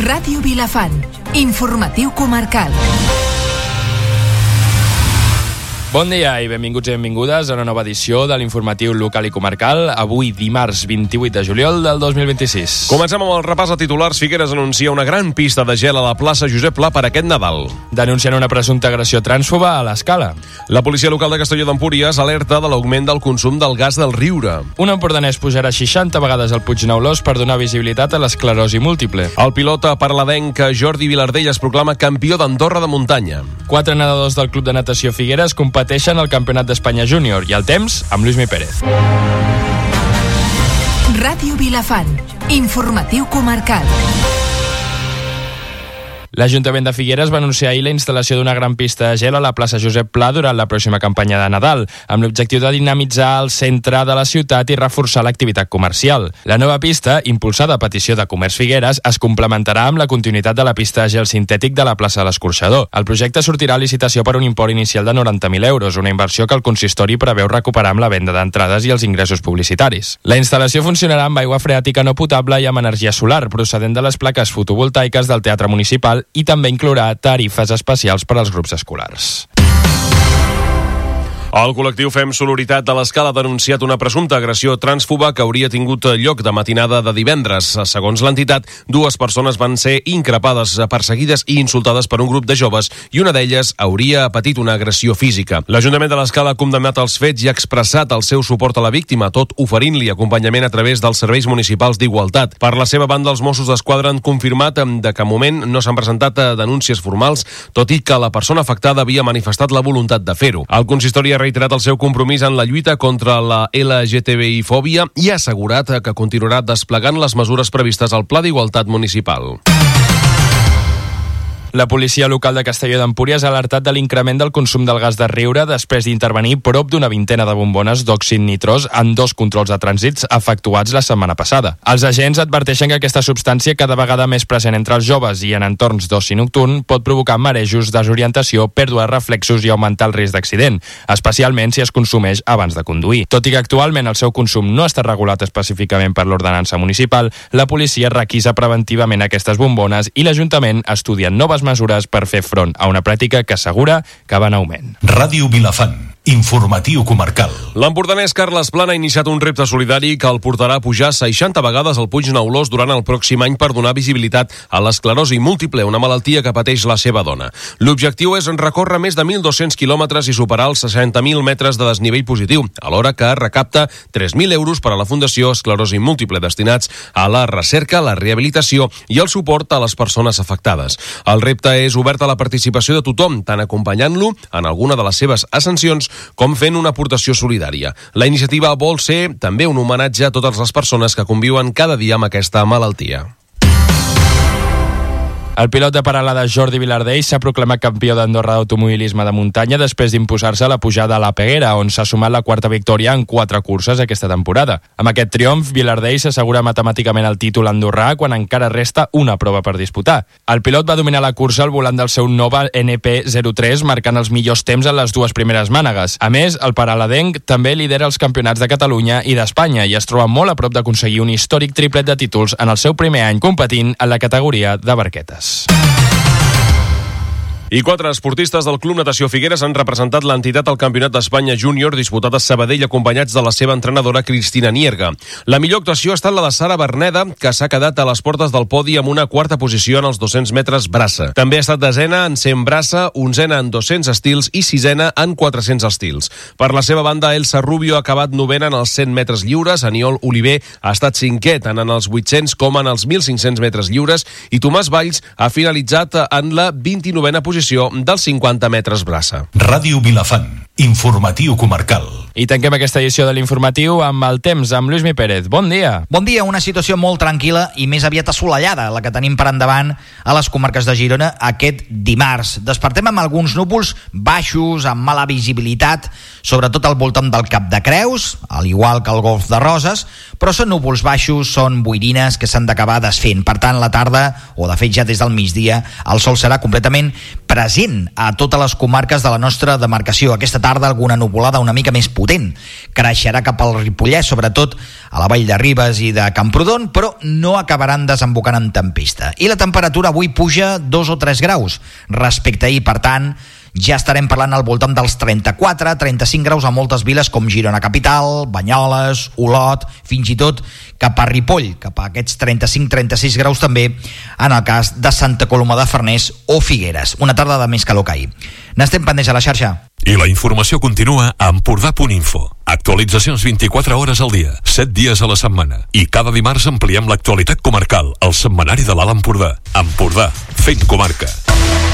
Ràdio Vilafant, informatiu comarcal. Bon dia i benvinguts i benvingudes a una nova edició de l'informatiu local i comarcal, avui dimarts 28 de juliol del 2026. Comencem amb el repàs de titulars. Figueres anuncia una gran pista de gel a la plaça Josep Pla per aquest Nadal. Denuncien una presumpta agressió trànsfoba a l'Escala. La policia local de Castelló d'Empúries alerta de l'augment del consum del gas del Riure. Un empordanès pujarà 60 vegades al Puig Neulós per donar visibilitat a l'esclerosi múltiple. El pilot paraladenc Jordi Vilardell es proclama campió d'Andorra de muntanya. 4 nedadors del Club de Natació Figueres competeixen al Campionat d'Espanya Júnior i el temps amb Lluís Pérez. Ràdio Vilafant, informatiu comarcal. L'Ajuntament de Figueres va anunciar ahir la instal·lació d'una gran pista de gel a la plaça Josep Pla durant la pròxima campanya de Nadal, amb l'objectiu de dinamitzar el centre de la ciutat i reforçar l'activitat comercial. La nova pista, impulsada a petició de Comerç Figueres, es complementarà amb la continuïtat de la pista de gel sintètic de la plaça de l'Escorxador. El projecte sortirà a licitació per un import inicial de 90.000 euros, una inversió que el consistori preveu recuperar amb la venda d'entrades i els ingressos publicitaris. La instal·lació funcionarà amb aigua freàtica no potable i amb energia solar, procedent de les plaques fotovoltaiques del Teatre Municipal, i també inclourà tarifes especials per als grups escolars. El col·lectiu Fem Sororitat de l'Escala ha denunciat una presumpta agressió trànsfoba que hauria tingut lloc de matinada de divendres. Segons l'entitat, 2 persones van ser increpades, perseguides i insultades per un grup de joves i una d'elles hauria patit una agressió física. L'Ajuntament de l'Escala ha condemnat els fets i ha expressat el seu suport a la víctima, tot oferint-li acompanyament a través dels serveis municipals d'igualtat. Per la seva banda, els Mossos d'Esquadra han confirmat de que a moment no s'han presentat denúncies formals, tot i que la persona afectada havia manifestat la voluntat de fer-ho. El consistori ha reiterat el seu compromís en la lluita contra la LGTBI-fòbia i ha assegurat que continuarà desplegant les mesures previstes al Pla d'Igualtat Municipal. La policia local de Castelló d'Empúries ha alertat de l'increment del consum del gas de riure després d'intervenir prop d'una vintena de bombones d'òxid nitrós en 2 controls de trànsits efectuats la setmana passada. Els agents adverteixen que aquesta substància, cada vegada més present entre els joves i en entorns d'oci nocturn, pot provocar marejos, desorientació, pèrdua de reflexos i augmentar el risc d'accident, especialment si es consumeix abans de conduir. Tot i que actualment el seu consum no està regulat específicament per l'ordenança municipal, la policia requisa preventivament aquestes bombones i l'Ajuntament estudia noves mesures per fer front a una pràctica que assegura que va en augment. Ràdio Vilafant, informatiu comarcal. L'empordanès Carles Plana ha iniciat un repte solidari que el portarà a pujar 60 vegades al Puig Neulós durant el pròxim any per donar visibilitat a l'esclerosi múltiple, una malaltia que pateix la seva dona. L'objectiu és recórrer més de 1.200 quilòmetres i superar els 60.000 metres de desnivell positiu, alhora que recapta 3.000 euros per a la Fundació Esclerosi Múltiple, destinats a la recerca, la rehabilitació i el suport a les persones afectades. El repte és obert a la participació de tothom, tant acompanyant-lo en alguna de les seves ascensions com fent una aportació solidària. La iniciativa vol ser també un homenatge a totes les persones que conviuen cada dia amb aquesta malaltia. El pilot de paralada Jordi Vilardell s'ha proclamat campió d'Andorra d'automobilisme de muntanya després d'imposar-se a la pujada a la Peguera, on s'ha sumat la 4ª victòria en 4 curses aquesta temporada. Amb aquest triomf, Vilardell s'assegura matemàticament el títol andorrà quan encara resta una prova per disputar. El pilot va dominar la cursa al volant del seu Nova NP03, marcant els millors temps en les 2 primeres mànegues. A més, el paraladenc també lidera els campionats de Catalunya i d'Espanya i es troba molt a prop d'aconseguir un històric triplet de títols en el seu primer any competint en la categoria de barquetes. I 4 esportistes del Club Natació Figueres han representat l'entitat al Campionat d'Espanya Júnior disputat a Sabadell acompanyats de la seva entrenadora Cristina Nierga. La millor actuació ha estat la de Sara Berneda, que s'ha quedat a les portes del podi amb una 4ª posició en els 200 metres braça. També ha estat 10ena en 100 braça, 11ena en 200 estils i 6ena en 400 estils. Per la seva banda, Elsa Rubio ha acabat 9ena en els 100 metres lliures, Aniol Oliver ha estat 5è tant en els 800 com en els 1.500 metres lliures i Tomàs Valls ha finalitzat en la 29a posició dels 50 metres braça. Ràdio Vilafant, informatiu comarcal. I tanquem aquesta edició de l'informatiu amb el temps, amb Lluís Pérez. Bon dia. Bon dia, una situació molt tranquil·la i més aviat assolellada, la que tenim per endavant a les comarques de Girona aquest dimarts. Despertem amb alguns núvols baixos, amb mala visibilitat, sobretot al voltant del Cap de Creus, al igual que el Golf de Roses, però són núvols baixos, són boirines que s'han d'acabar desfent. Per tant, la tarda, o de fet ja des del migdia, el sol serà completament present a totes les comarques de la nostra demarcació. Aquesta tarda alguna nuvolada una mica més potent. Creixerà cap al Ripollès, sobretot a la Vall de Ribes i de Camprodon, però no acabaran desembocant en tempesta. I la temperatura avui puja 2 o 3 graus respecte a ahir, per tant, ja estarem parlant al voltant dels 34-35 graus a moltes viles com Girona Capital, Banyoles, Olot, fins i tot cap a Ripoll, cap a aquests 35-36 graus també en el cas de Santa Coloma de Farners o Figueres. Una tarda de més calor que ahir. N'estem pendents a la xarxa. I la informació continua a Empordà.info. Actualitzacions 24 hores al dia, 7 dies a la setmana. I cada dimarts ampliem l'actualitat comarcal al setmanari de l'Alt Empordà. Empordà, fent comarca.